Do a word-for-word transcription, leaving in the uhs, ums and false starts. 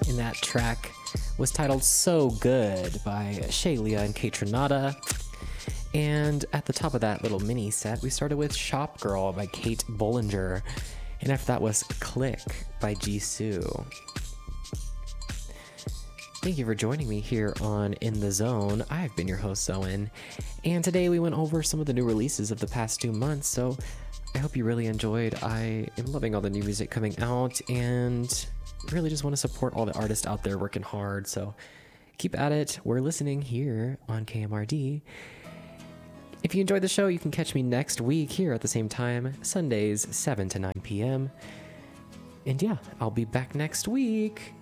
And that track was titled So Good by Shalia and Kaytranada. And at the top of that little mini set, we started with Shop Girl by Kate Bollinger. And after that was Click by Jisoo. Thank you for joining me here on In the Zone. I've been your host, Zoen, and today we went over some of the new releases of the past two months, so I hope you really enjoyed. I am loving all the new music coming out, and really just want to support all the artists out there working hard, so keep at it. We're listening here on K M R D. If you enjoyed the show, you can catch me next week here at the same time, Sundays, seven to nine p.m. And yeah, I'll be back next week.